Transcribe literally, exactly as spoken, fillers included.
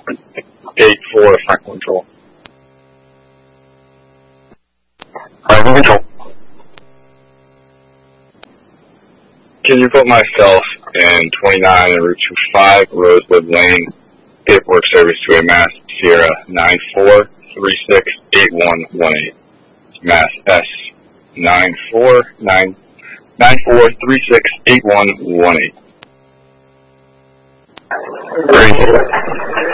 eight four, Franklin Control. Franklin Control. Can you put myself in twenty-nine and Route twenty-five, Rosewood Lane, paperwork service to a Mass Sierra nine four three six eight one one eight. Mass S nine four nine nine four three six eight one one eight. Great.